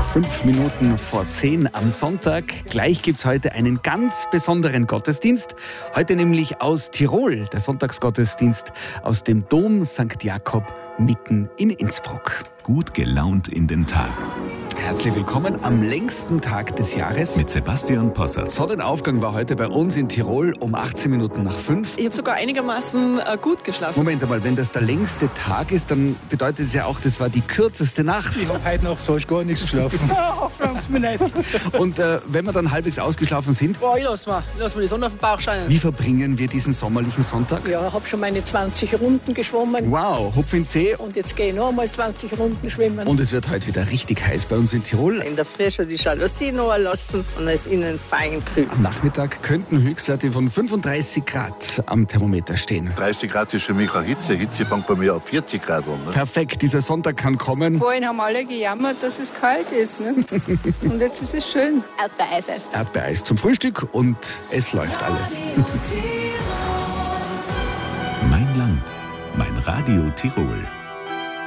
5 Minuten vor 10 am Sonntag. Gleich gibt es heute einen ganz besonderen Gottesdienst. Heute nämlich aus Tirol, der Sonntagsgottesdienst aus dem Dom St. Jakob mitten in Innsbruck. Gut gelaunt in den Tag. Herzlich willkommen am längsten Tag des Jahres. Mit Sebastian Possart. Sonnenaufgang war heute bei uns in Tirol um 18 Minuten nach 5. Ich habe sogar einigermaßen gut geschlafen. Moment einmal, wenn das der längste Tag ist, dann bedeutet es ja auch, das war die kürzeste Nacht. Ich habe heute Nacht fast gar nichts geschlafen. Fragen Sie mich nicht. Und wenn wir dann halbwegs ausgeschlafen sind, Boah, ich lass mir die Sonne auf den Bauch scheinen. wie verbringen wir diesen sommerlichen Sonntag? Ja, ich habe schon meine 20 Runden geschwommen Wow, Hupf in See. und jetzt gehe ich noch einmal 20 Runden schwimmen. Und es wird heute wieder richtig heiß bei uns in Tirol. In der Früh schon die Jalousien noch lassen und es innen fein kühl. Am Nachmittag könnten Höchstwerte von 35 Grad am Thermometer stehen. 30 Grad ist für mich eine Hitze. Hitze fängt bei mir ab 40 Grad an. Ne? Perfekt, dieser Sonntag kann kommen. Vorhin haben alle gejammert, dass es kalt ist. Ne? Und jetzt ist es schön. Erdbeereis. Erdbeereis zum Frühstück und es läuft alles. Mein Land, mein Radio Tirol.